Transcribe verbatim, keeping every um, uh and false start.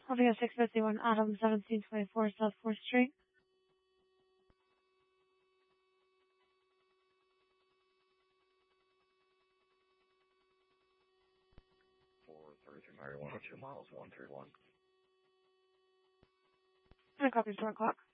Holding a six fifty-one Adam, seventeen twenty-four South fourth Street. four thirty-three Marijuana, two miles, one three one. And a copy of four o'clock.